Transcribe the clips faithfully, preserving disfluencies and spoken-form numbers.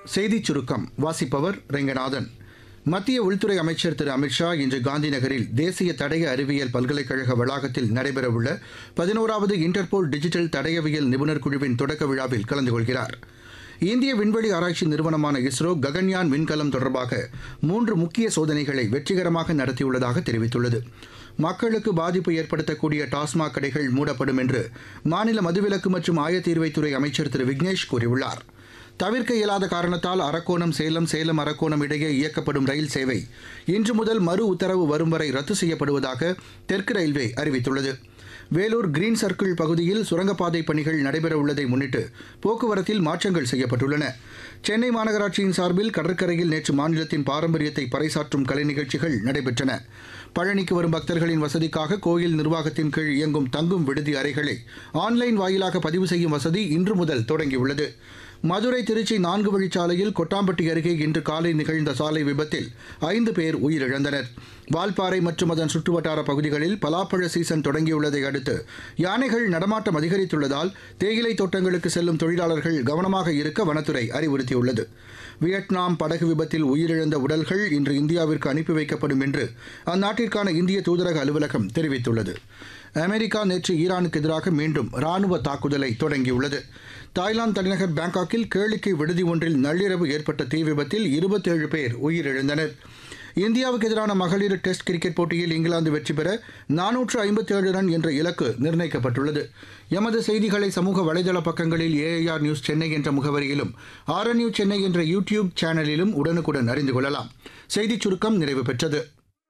செய்திச் சுருக்கம் வாசிப்பவர் ரெங்கநாதன். மத்திய உள்துறை அமைச்சர் திரு அமித்ஷா இன்று காந்தி நகரில் தேசிய தடய அறிவியல் பல்கலைக்கழக வளாகத்தில் நடைபெறவுள்ள பதினோராவது இன்டர்போல் டிஜிட்டல் தடயவியல் நிபுணர் குழுவின் தொடக்க விழாவில் கலந்து கொள்கிறார். இந்திய விண்வெளி ஆராய்ச்சி நிறுவனமான இஸ்ரோ ககன்யான் விண்கலம் தொடர்பாக மூன்று முக்கிய சோதனைகளை வெற்றிகரமாக நடத்தியுள்ளதாக தெரிவித்துள்ளது. மக்களுக்கு பாதிப்பு ஏற்படுத்தக்கூடிய டாஸ்மாக் கடைகள் மூடப்படும் என்று மாநில மதுவிலக்கு மற்றும் ஆயத்தீர்வைத்துறை அமைச்சர் திரு விக்னேஷ் கூறியுள்ளார். தவிர்க்க இயலாத காரணத்தால் அரக்கோணம் சேலம் சேலம் அரக்கோணம் இடையே இயக்கப்படும் ரயில் சேவை இன்று முதல் மறு உத்தரவு வரும் வரை ரத்து செய்யப்படுவதாக தெற்கு ரயில்வே அறிவித்துள்ளது. வேலூர் கிரீன் சர்க்கிள் பகுதியில் சுரங்கப்பாதை பணிகள் நடைபெறவுள்ளதை முன்னிட்டு போக்குவரத்தில் மாற்றங்கள் செய்யப்பட்டுள்ளன. சென்னை மாநகராட்சியின் சார்பில் கடற்கரையில் நேற்று மாநிலத்தின் பாரம்பரியத்தை பறைசாற்றும் கலை நிகழ்ச்சிகள் நடைபெற்றன. பழனிக்கு வரும் பக்தர்களின் வசதிக்காக கோயில் நிர்வாகத்தின் கீழ் இயங்கும் தங்கும் விடுதி அறைகளை ஆன்லைன் வாயிலாக பதிவு செய்யும் வசதி இன்று முதல் தொடங்கியுள்ளது. மதுரை திருச்சி நான்கு வழிச்சாலையில் கொட்டாம்பட்டி அருகே இன்று காலை நிகழ்ந்த சாலை விபத்தில் ஐந்து பேர் உயிரிழந்தனர். வால்பாறை மற்றும் அதன் சுற்றுவட்டார பகுதிகளில் பலாப்பழ சீசன் தொடங்கியுள்ளதை அடுத்து யானைகள் நடமாட்டம் அதிகரித்துள்ளதால் தேயிலை தோட்டங்களுக்கு செல்லும் தொழிலாளர்கள் கவனமாக இருக்க வனத்துறை அறிவுறுத்தியுள்ளது. வியட்நாம் படகு விபத்தில் உயிரிழந்த உடல்கள் இன்று இந்தியாவிற்கு அனுப்பி வைக்கப்படும் என்று அந்நாட்டிற்கான இந்திய தூதரக அலுவலகம் தெரிவித்துள்ளது. அமெரிக்கா நேற்று ஈரானுக்கு எதிராக மீண்டும் ராணுவ தாக்குதலை தொடங்கியுள்ளது. தாய்லாந்து தலைநகர் பாங்காக்கில் கேளிக்கை விடுதி ஒன்றில் நள்ளிரவு ஏற்பட்ட தீ விபத்தில் இருபத்தேழு பேர் உயிரிழந்தனர். இந்தியாவுக்கு எதிரான மகளிர் டெஸ்ட் கிரிக்கெட் போட்டியில் இங்கிலாந்து வெற்றி பெற நானூற்று ஐம்பத்தி ஏழு ரன் என்ற இலக்கு நிர்ணயிக்கப்பட்டுள்ளது. எமது செய்திகளை சமூக வலைதள பக்கங்களில் ஏஐஆர் நியூஸ் சென்னை என்ற முகவரியிலும் ஆர்என்யூ சென்னை என்ற யூடியூப் சேனலிலும் உடனுக்குடன் அறிந்து கொள்ளலாம். செய்திச் சுருக்கம் நிறைவு பெற்றது.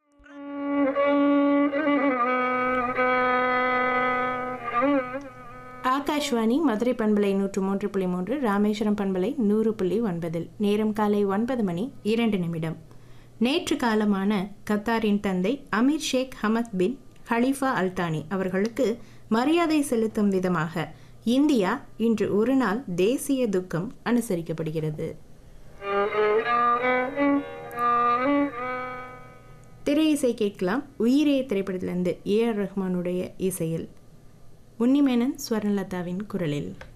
ஆகாஷ்வாணி மதுரை பண்பலை நூற்று மூன்று புள்ளி மூன்று, ராமேஸ்வரம் பண்பலை நூறு புள்ளி ஒன்பதில் நேரம் காலை ஒன்பது மணி இரண்டு நிமிடம். நேற்று காலமான கத்தாரின் தந்தை அமீர் ஷேக் ஹமத் பின் ஹலீஃபா அல்தானி அவர்களுக்கு மரியாதை செலுத்தும் விதமாக இந்தியா இன்று ஒரு நாள் தேசிய துக்கம் அனுசரிக்கப்படுகிறது. திரை இசை கேட்கலாம். உயிரே திரைப்படத்திலிருந்து ஏ ஆர் ரஹ்மானுடைய இசையில் உன்னிமேனன் ஸ்வர்ணலதாவின் குரலில்.